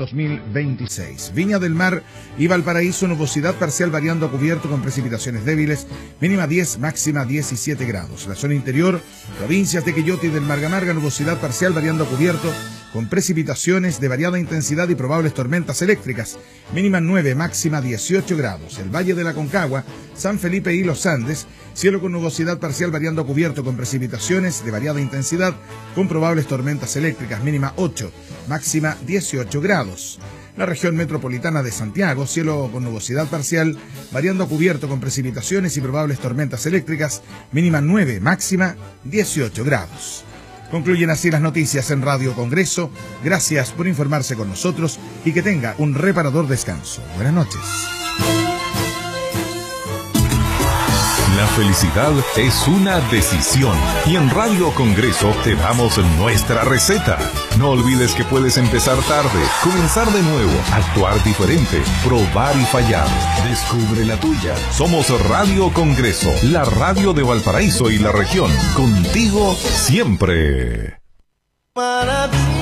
2026. Viña del Mar y Valparaíso, nubosidad parcial variando a cubierto con precipitaciones débiles, mínima 10, máxima 17 grados. La zona interior, provincias de Quillota y del Margamarga, nubosidad parcial variando a cubierto con precipitaciones de variada intensidad y probables tormentas eléctricas, mínima 9, máxima 18 grados. El Valle de la Concagua, San Felipe y Los Andes, cielo con nubosidad parcial variando a cubierto con precipitaciones de variada intensidad con probables tormentas eléctricas, mínima 8, máxima 18 grados. La región metropolitana de Santiago, cielo con nubosidad parcial variando a cubierto con precipitaciones y probables tormentas eléctricas, mínima 9, máxima 18 grados. Concluyen así las noticias en Radio Congreso. Gracias por informarse con nosotros y que tenga un reparador descanso. Buenas noches. La felicidad es una decisión y en Radio Congreso te damos nuestra receta. No olvides que puedes empezar tarde, comenzar de nuevo, actuar diferente, probar y fallar. Descubre la tuya. Somos Radio Congreso, la radio de Valparaíso y la región. Contigo siempre. Para ti.